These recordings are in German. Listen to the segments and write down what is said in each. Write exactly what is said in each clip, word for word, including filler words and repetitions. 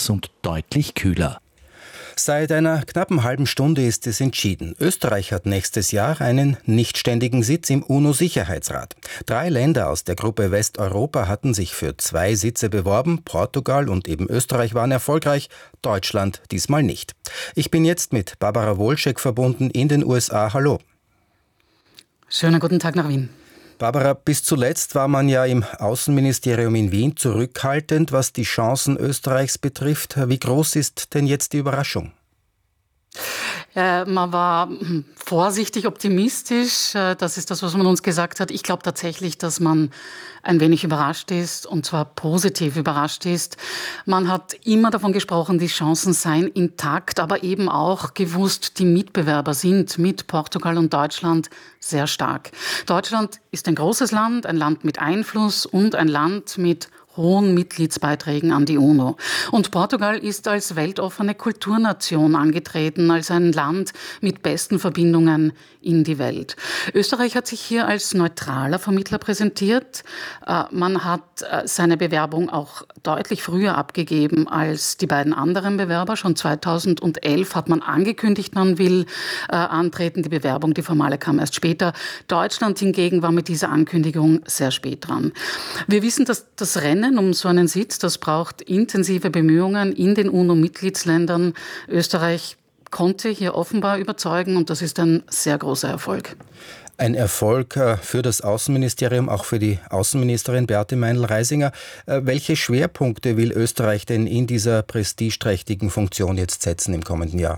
nass und deutlich kühler. Seit einer knappen halben Stunde ist es entschieden. Österreich hat nächstes Jahr einen nichtständigen Sitz im UNO-Sicherheitsrat. Drei Länder aus der Gruppe Westeuropa hatten sich für zwei Sitze beworben. Portugal und eben Österreich waren erfolgreich, Deutschland diesmal nicht. Ich bin jetzt mit Barbara Wolschek verbunden in den U S A. Hallo. Schönen guten Tag nach Wien. Barbara, bis zuletzt war man ja im Außenministerium in Wien zurückhaltend, was die Chancen Österreichs betrifft. Wie groß ist denn jetzt die Überraschung? Äh, man war vorsichtig optimistisch. Äh, das ist das, was man uns gesagt hat. Ich glaube tatsächlich, dass man ein wenig überrascht ist, und zwar positiv überrascht ist. Man hat immer davon gesprochen, die Chancen seien intakt, aber eben auch gewusst, die Mitbewerber sind mit Portugal und Deutschland sehr stark. Deutschland ist ein großes Land, ein Land mit Einfluss und ein Land mit hohen Mitgliedsbeiträgen an die UNO. Und Portugal ist als weltoffene Kulturnation angetreten, als ein Land mit besten Verbindungen in die Welt. Österreich hat sich hier als neutraler Vermittler präsentiert. Man hat seine Bewerbung auch deutlich früher abgegeben als die beiden anderen Bewerber. Schon zweitausendelf hat man angekündigt, man will antreten. Die Bewerbung, die formale, kam erst später. Deutschland hingegen war mit dieser Ankündigung sehr spät dran. Wir wissen, dass das Rennen um so einen Sitz, das braucht intensive Bemühungen in den UNO-Mitgliedsländern. Österreich konnte hier offenbar überzeugen und das ist ein sehr großer Erfolg. Ein Erfolg für das Außenministerium, auch für die Außenministerin Beate Meinl-Reisinger. Welche Schwerpunkte will Österreich denn in dieser prestigeträchtigen Funktion jetzt setzen im kommenden Jahr?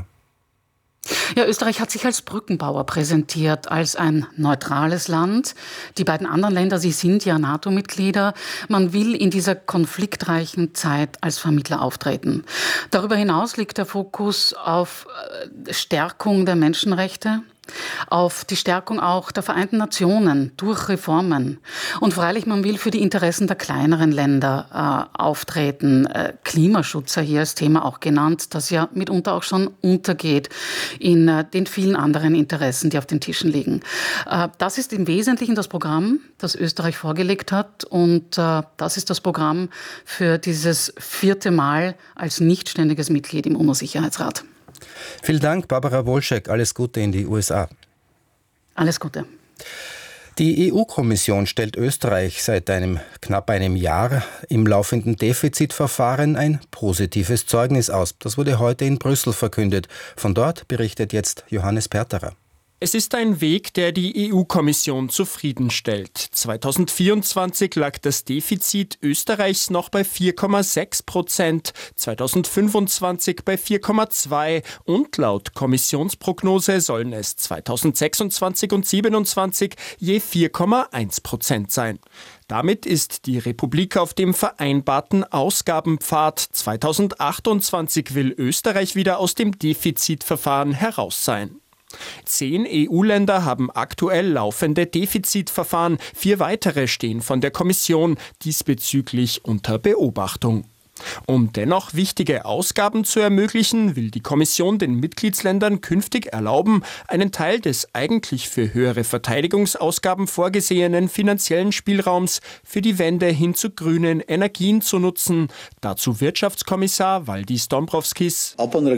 Ja, Österreich hat sich als Brückenbauer präsentiert, als ein neutrales Land. Die beiden anderen Länder, sie sind ja NATO-Mitglieder. Man will in dieser konfliktreichen Zeit als Vermittler auftreten. Darüber hinaus liegt der Fokus auf Stärkung der Menschenrechte, auf die Stärkung auch der Vereinten Nationen durch Reformen. Und freilich, man will für die Interessen der kleineren Länder äh, auftreten. Äh, Klimaschutz sei hier als Thema auch genannt, das ja mitunter auch schon untergeht in äh, den vielen anderen Interessen, die auf den Tischen liegen. Äh, das ist im Wesentlichen das Programm, das Österreich vorgelegt hat. Und äh, das ist das Programm für dieses vierte Mal als nichtständiges Mitglied im UNO-Sicherheitsrat. Vielen Dank, Barbara Wolschek. Alles Gute in die U S A. Alles Gute. Die E U-Kommission stellt Österreich seit einem knapp einem Jahr im laufenden Defizitverfahren ein positives Zeugnis aus. Das wurde heute in Brüssel verkündet. Von dort berichtet jetzt Johannes Perterer. Es ist ein Weg, der die E U-Kommission zufriedenstellt. zweitausendvierundzwanzig lag das Defizit Österreichs noch bei vier Komma sechs Prozent, zweitausendfünfundzwanzig bei vier Komma zwei und laut Kommissionsprognose sollen es zweitausendsechsundzwanzig und siebenundzwanzig je vier Komma eins Prozent sein. Damit ist die Republik auf dem vereinbarten Ausgabenpfad. zweitausendachtundzwanzig will Österreich wieder aus dem Defizitverfahren heraus sein. Zehn E U-Länder haben aktuell laufende Defizitverfahren, vier weitere stehen von der Kommission diesbezüglich unter Beobachtung. Um dennoch wichtige Ausgaben zu ermöglichen, will die Kommission den Mitgliedsländern künftig erlauben, einen Teil des eigentlich für höhere Verteidigungsausgaben vorgesehenen finanziellen Spielraums für die Wende hin zu grünen Energien zu nutzen. Dazu Wirtschaftskommissar Valdis Dombrovskis.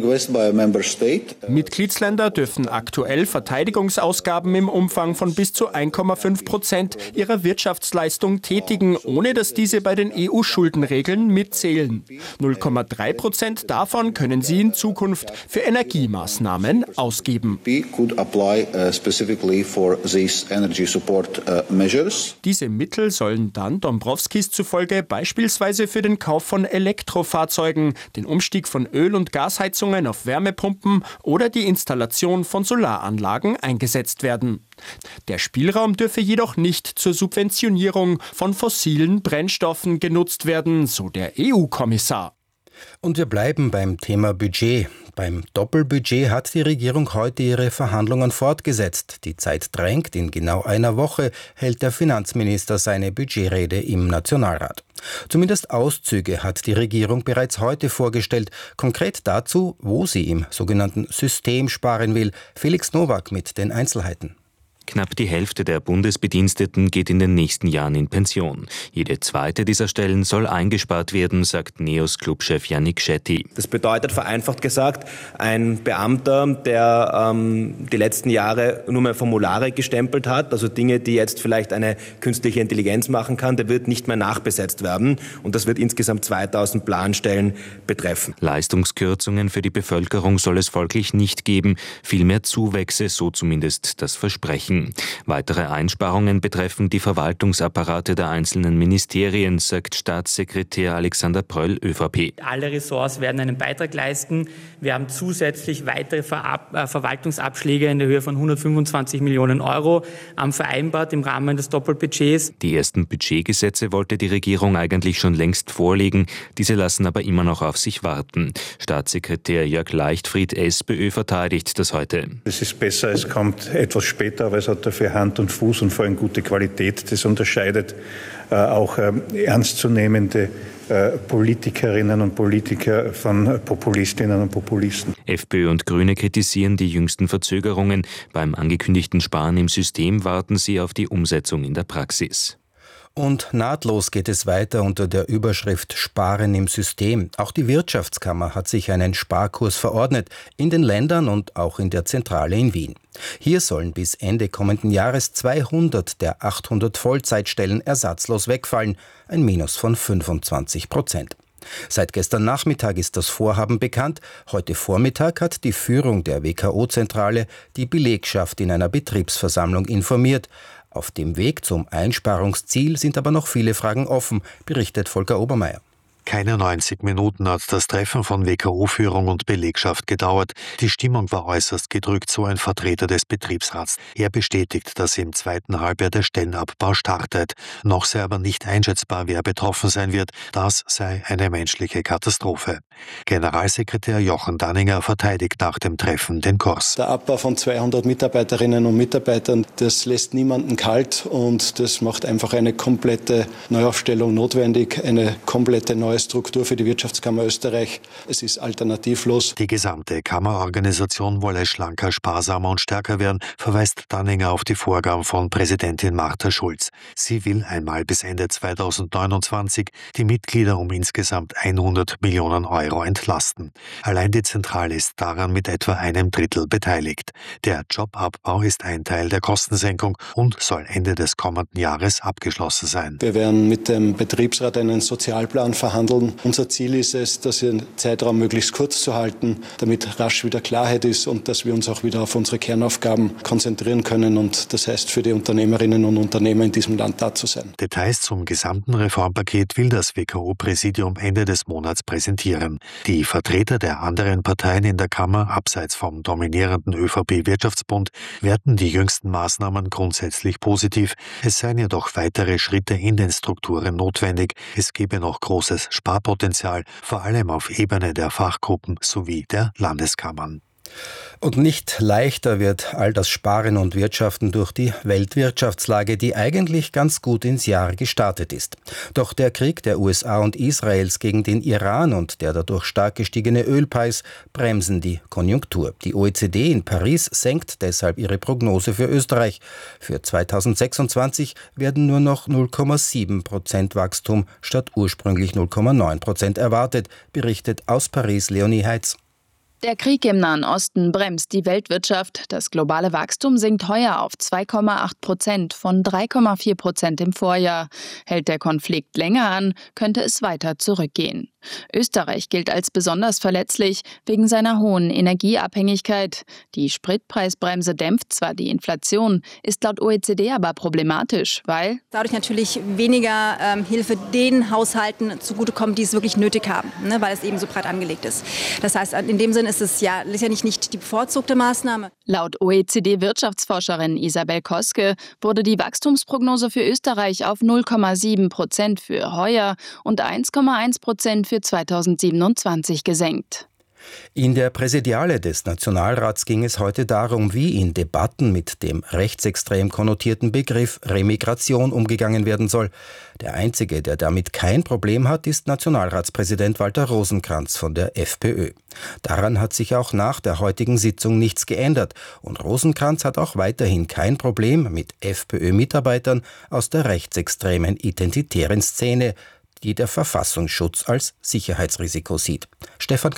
Mitgliedsländer dürfen aktuell Verteidigungsausgaben im Umfang von bis zu eins Komma fünf Prozent ihrer Wirtschaftsleistung tätigen, ohne dass diese bei den E U-Schuldenregeln mitzählen. null Komma drei Prozent davon können sie in Zukunft für Energiemaßnahmen ausgeben. Diese Mittel sollen dann Dombrovskis zufolge beispielsweise für den Kauf von Elektrofahrzeugen, den Umstieg von Öl- und Gasheizungen auf Wärmepumpen oder die Installation von Solaranlagen eingesetzt werden. Der Spielraum dürfe jedoch nicht zur Subventionierung von fossilen Brennstoffen genutzt werden, so der E U-Kommissar. Und wir bleiben beim Thema Budget. Beim Doppelbudget hat die Regierung heute ihre Verhandlungen fortgesetzt. Die Zeit drängt. In genau einer Woche hält der Finanzminister seine Budgetrede im Nationalrat. Zumindest Auszüge hat die Regierung bereits heute vorgestellt. Konkret dazu, wo sie im sogenannten System sparen will. Felix Nowak mit den Einzelheiten. Knapp die Hälfte der Bundesbediensteten geht in den nächsten Jahren in Pension. Jede zweite dieser Stellen soll eingespart werden, sagt NEOS-Clubchef Yannick Shetty. Das bedeutet vereinfacht gesagt, ein Beamter, der ähm, die letzten Jahre nur mehr Formulare gestempelt hat, also Dinge, die jetzt vielleicht eine künstliche Intelligenz machen kann, der wird nicht mehr nachbesetzt werden. Und das wird insgesamt zweitausend Planstellen betreffen. Leistungskürzungen für die Bevölkerung soll es folglich nicht geben, vielmehr Zuwächse, so zumindest das Versprechen. Weitere Einsparungen betreffen die Verwaltungsapparate der einzelnen Ministerien, sagt Staatssekretär Alexander Pröll, ÖVP. Alle Ressorts werden einen Beitrag leisten. Wir haben zusätzlich weitere Verab- äh, Verwaltungsabschläge in der Höhe von hundertfünfundzwanzig Millionen Euro ähm, vereinbart im Rahmen des Doppelbudgets. Die ersten Budgetgesetze wollte die Regierung eigentlich schon längst vorlegen. Diese lassen aber immer noch auf sich warten. Staatssekretär Jörg Leichtfried, SPÖ, verteidigt das heute. Es ist besser, es kommt etwas später, aber es hat dafür Hand und Fuß und vor allem gute Qualität. Das unterscheidet äh, auch äh, ernstzunehmende äh, Politikerinnen und Politiker von Populistinnen und Populisten. FPÖ und Grüne kritisieren die jüngsten Verzögerungen. Beim angekündigten Sparen im System warten sie auf die Umsetzung in der Praxis. Und nahtlos geht es weiter unter der Überschrift Sparen im System. Auch die Wirtschaftskammer hat sich einen Sparkurs verordnet, in den Ländern und auch in der Zentrale in Wien. Hier sollen bis Ende kommenden Jahres zweihundert der achthundert Vollzeitstellen ersatzlos wegfallen, ein Minus von fünfundzwanzig Prozent. Seit gestern Nachmittag ist das Vorhaben bekannt. Heute Vormittag hat die Führung der W K O-Zentrale die Belegschaft in einer Betriebsversammlung informiert. Auf dem Weg zum Einsparungsziel sind aber noch viele Fragen offen, berichtet Volker Obermeier. Keine neunzig Minuten hat das Treffen von W K O-Führung und Belegschaft gedauert. Die Stimmung war äußerst gedrückt, so ein Vertreter des Betriebsrats. Er bestätigt, dass im zweiten Halbjahr der Stellenabbau startet. Noch sei aber nicht einschätzbar, wer betroffen sein wird. Das sei eine menschliche Katastrophe. Generalsekretär Jochen Danninger verteidigt nach dem Treffen den Kurs. Der Abbau von zweihundert Mitarbeiterinnen und Mitarbeitern, das lässt niemanden kalt und das macht einfach eine komplette Neuaufstellung notwendig, eine komplette neue Struktur für die Wirtschaftskammer Österreich. Es ist alternativlos. Die gesamte Kammerorganisation wolle schlanker, sparsamer und stärker werden, verweist Danninger auf die Vorgaben von Präsidentin Martha Schulz. Sie will einmal bis Ende zweitausendneunundzwanzig die Mitglieder um insgesamt hundert Millionen Euro entlasten. Allein die Zentrale ist daran mit etwa einem Drittel beteiligt. Der Jobabbau ist ein Teil der Kostensenkung und soll Ende des kommenden Jahres abgeschlossen sein. Wir werden mit dem Betriebsrat einen Sozialplan verhandeln. Unser Ziel ist es, dass den Zeitraum möglichst kurz zu halten, damit rasch wieder Klarheit ist und dass wir uns auch wieder auf unsere Kernaufgaben konzentrieren können und das heißt für die Unternehmerinnen und Unternehmer in diesem Land da zu sein. Details zum gesamten Reformpaket will das W K O-Präsidium Ende des Monats präsentieren. Die Vertreter der anderen Parteien in der Kammer, abseits vom dominierenden ÖVP-Wirtschaftsbund, werten die jüngsten Maßnahmen grundsätzlich positiv. Es seien jedoch weitere Schritte in den Strukturen notwendig. Es gebe noch großes Sparpotenzial, vor allem auf Ebene der Fachgruppen sowie der Landeskammern. Und nicht leichter wird all das Sparen und Wirtschaften durch die Weltwirtschaftslage, die eigentlich ganz gut ins Jahr gestartet ist. Doch der Krieg der U S A und Israels gegen den Iran und der dadurch stark gestiegene Ölpreis bremsen die Konjunktur. Die O E C D in Paris senkt deshalb ihre Prognose für Österreich. Für zweitausendsechsundzwanzig werden nur noch null Komma sieben Prozent Wachstum statt ursprünglich null Komma neun Prozent erwartet, berichtet aus Paris Leonie Heitz. Der Krieg im Nahen Osten bremst die Weltwirtschaft. Das globale Wachstum sinkt heuer auf zwei Komma acht Prozent von drei Komma vier Prozent im Vorjahr. Hält der Konflikt länger an, könnte es weiter zurückgehen. Österreich gilt als besonders verletzlich wegen seiner hohen Energieabhängigkeit. Die Spritpreisbremse dämpft zwar die Inflation, ist laut O E C D aber problematisch, weil dadurch natürlich weniger ähm, Hilfe den Haushalten zugutekommt, die es wirklich nötig haben, ne, weil es eben so breit angelegt ist. Das heißt, in dem Sinne ist es ja sicherlich nicht die bevorzugte Maßnahme. Laut O E C D-Wirtschaftsforscherin Isabel Koske wurde die Wachstumsprognose für Österreich auf null Komma sieben Prozent für heuer und eins Komma eins Prozent für zweitausendsiebenundzwanzig gesenkt. In der Präsidiale des Nationalrats ging es heute darum, wie in Debatten mit dem rechtsextrem konnotierten Begriff Remigration umgegangen werden soll. Der Einzige, der damit kein Problem hat, ist Nationalratspräsident Walter Rosenkranz von der FPÖ. Daran hat sich auch nach der heutigen Sitzung nichts geändert und Rosenkranz hat auch weiterhin kein Problem mit FPÖ-Mitarbeitern aus der rechtsextremen identitären Szene, die der Verfassungsschutz als Sicherheitsrisiko sieht. Stefan